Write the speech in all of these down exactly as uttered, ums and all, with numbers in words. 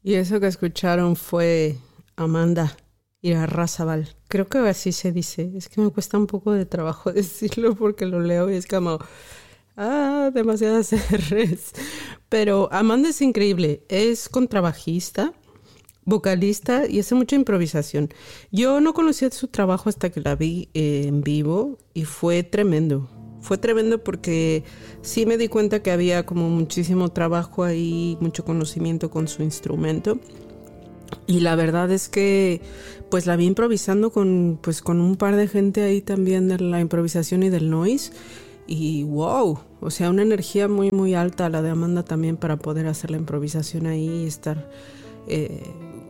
Y eso que escucharon fue Amanda Irarrázaval. Creo que así se dice. Es que me cuesta un poco de trabajo decirlo porque lo leo y es como... Ah, demasiadas R's. Pero Amanda es increíble. Es contrabajista, vocalista y hace mucha improvisación. Yo no conocía su trabajo hasta que la vi eh, en vivo y fue tremendo. Fue tremendo porque sí me di cuenta que había como muchísimo trabajo ahí, mucho conocimiento con su instrumento. Y la verdad es que pues la vi improvisando con, pues, con un par de gente ahí también de la improvisación y del noise. Y wow, o sea, una energía muy muy alta la de Amanda también para poder hacer la improvisación ahí y estar eh,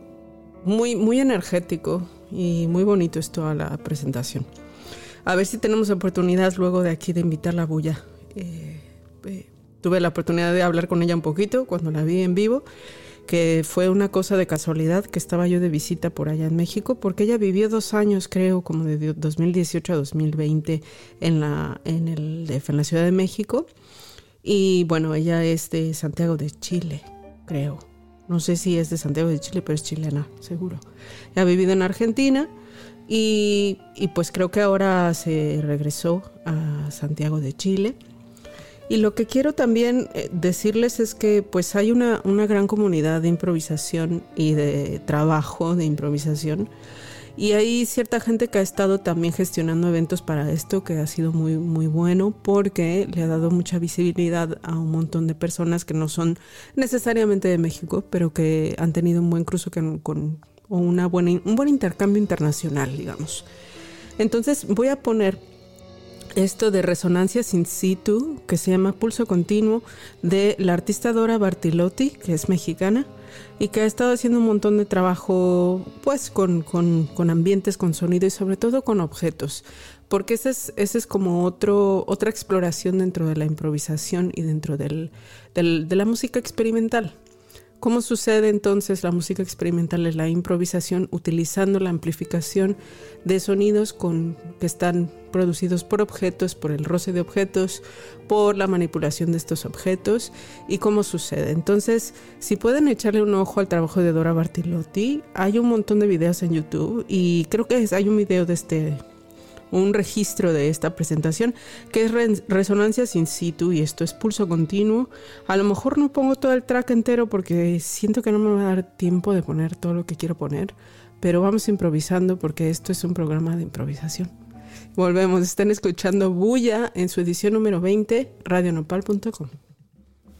muy, muy energético y muy bonito es toda la presentación. A ver si tenemos oportunidad luego de aquí de invitarla a Bulla. Eh, eh, tuve la oportunidad de hablar con ella un poquito cuando la vi en vivo, que fue una cosa de casualidad que estaba yo de visita por allá en México, porque ella vivió dos años, creo, como de dos mil dieciocho a dos mil veinte en la, en el D F, en la Ciudad de México. Y bueno, ella es de Santiago de Chile, creo. No sé si es de Santiago de Chile, pero es chilena, seguro. Ha vivido en Argentina. Y, y pues creo que ahora se regresó a Santiago de Chile. Y lo que quiero también decirles es que pues hay una, una gran comunidad de improvisación y de trabajo de improvisación. Y hay cierta gente que ha estado también gestionando eventos para esto, que ha sido muy, muy bueno porque le ha dado mucha visibilidad a un montón de personas que no son necesariamente de México, pero que han tenido un buen cruce con... con o una buena, un buen intercambio internacional, digamos. Entonces voy a poner esto de Resonancias in situ, que se llama Pulso Continuo, de la artista Dora Bartilotti, que es mexicana, y que ha estado haciendo un montón de trabajo pues con, con, con ambientes, con sonido y sobre todo con objetos, porque ese es, ese es como otro, otra exploración dentro de la improvisación y dentro del, del, de la música experimental. ¿Cómo sucede entonces la música experimental en la improvisación utilizando la amplificación de sonidos con, que están producidos por objetos, por el roce de objetos, por la manipulación de estos objetos? ¿Y cómo sucede? Entonces, si pueden echarle un ojo al trabajo de Dora Bartilotti, hay un montón de videos en YouTube y creo que hay un video de este... un registro de esta presentación que es re- Resonancias in situ y esto es Pulso Continuo. A lo mejor no pongo todo el track entero porque siento que no me va a dar tiempo de poner todo lo que quiero poner, pero vamos improvisando porque esto es un programa de improvisación. Volvemos, están escuchando Bulla en su edición número veinte, radio nopal punto com.